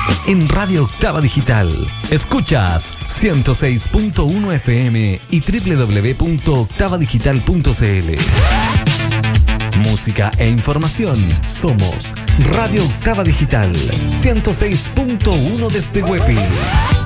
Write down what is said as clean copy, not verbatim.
En Radio Octava Digital. Escuchas 106.1 FM y www.octavadigital.cl. Música e información. Somos Radio Octava Digital 106.1 desde Huepi.